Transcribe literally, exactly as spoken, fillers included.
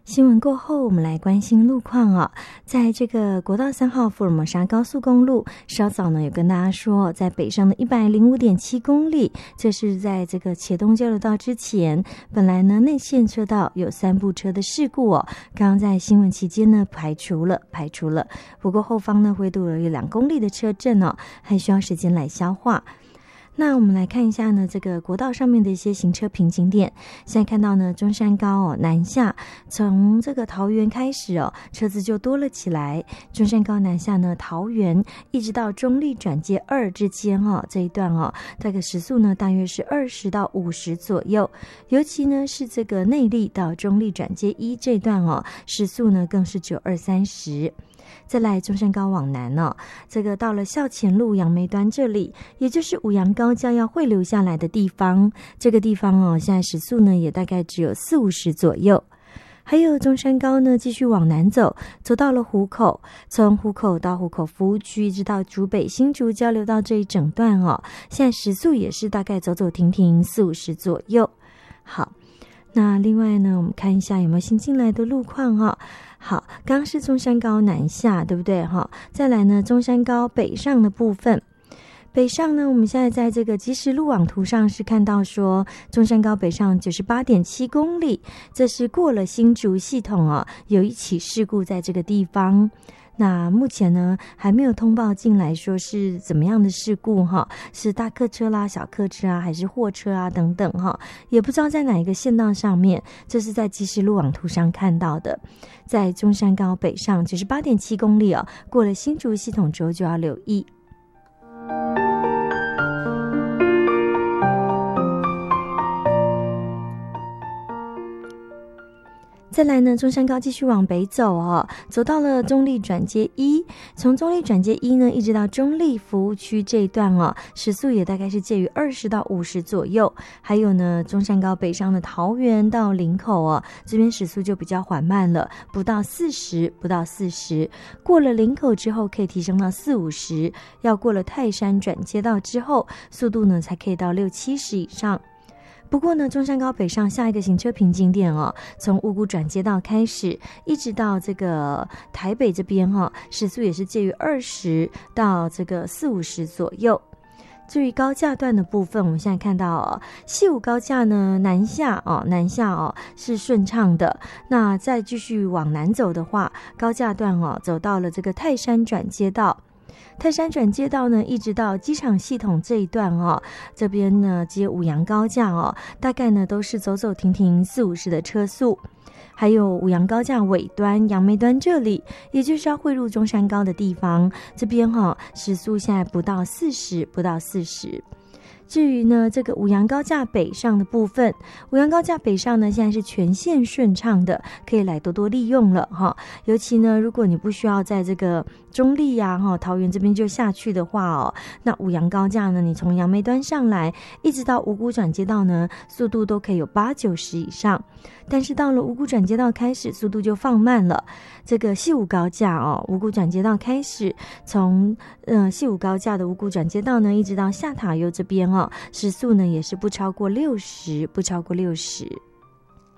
新闻过后，我们来关心路况哦。在这个国道三号福尔摩沙高速公路，稍早呢有跟大家说，在北上的一百零五点七公里，这是在这个茄东交流道之前，本来呢内线车道有三部车的事故哦，刚刚在新闻期间呢排除了排除了，不过后方呢回堵了有两公里的车阵哦，还需要时间来消化。那我们来看一下呢，这个国道上面的一些行车瓶颈点。现在看到呢，中山高哦南下，从这个桃园开始哦，车子就多了起来。中山高南下呢，桃园一直到中立转接二之间哦，这一段哦，这个时速呢大约是二十到五十左右。尤其呢是这个内坜到中立转接一这段哦，时速呢更是只有二三十。再来中山高往南哦，这个到了校前路杨梅端这里，也就是五杨高架要汇流下来的地方，这个地方哦，现在时速呢也大概只有四五十左右。还有中山高呢，继续往南走，走到了湖口，从湖口到湖口服务区，一直到竹北新竹交流道这一整段哦，现在时速也是大概走走停停四五十左右。好，那另外呢，我们看一下有没有新进来的路况哈、哦。好，刚刚是中山高南下，对不对哈？再来呢，中山高北上的部分。北上呢，我们现在在这个即时路网图上是看到说，中山高北上 九十八点七公里，这是过了新竹系统哦，有一起事故在这个地方。那目前呢还没有通报进来说是怎么样的事故哈，是大客车啦、小客车啊，还是货车啊等等哈，也不知道在哪一个线道上面，这是在即时路网图上看到的。在中山高北上 九十八点七公里哦，过了新竹系统之后就要留意。再来呢，中山高继续往北走哦，走到了中立转接一，从中立转接一呢，一直到中立服务区这一段哦，时速也大概是介于二十到五十左右。还有呢，中山高北上的桃园到林口哦，这边时速就比较缓慢了，不到四十，不到四十。过了林口之后，可以提升到四五十，要过了泰山转接道之后，速度呢才可以到六七十以上。不过呢，中山高北上下一个行车瓶颈点哦，从五股转接道开始，一直到这个台北这边哈、哦，时速也是介于二十到这个四五十左右。至于高架段的部分，我们现在看到哦，西武高架呢南下哦，南下哦是顺畅的。那再继续往南走的话，高架段哦走到了这个泰山转接道。泰山转接道呢，一直到机场系统这一段哦，这边呢接五杨高架哦，大概呢都是走走停停四五十的车速。还有五杨高架尾端杨梅端这里，也就是要汇入中山高的地方，这边哈、哦、时速现在不到四十，不到四十。至于呢，这个五杨高架北上的部分，五杨高架北上呢，现在是全线顺畅的，可以来多多利用了哈。尤其呢，如果你不需要在这个中立呀、哈桃园这边就下去的话哦，那五杨高架呢，你从杨梅端上来，一直到五股转接道呢，速度都可以有八九十以上。但是到了五股转接道开始，速度就放慢了。这个西武高架哦，五股转接道开始，从呃西武高架的五股转接道呢，一直到下塔悠这边哦，时速呢也是不超过六十，不超过六十。